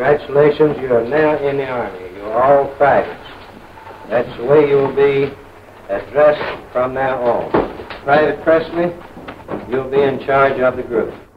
Congratulations, you are now in the Army. You're all privates. That's the way you will be addressed from now on. Private Presley, you'll be in charge of the group.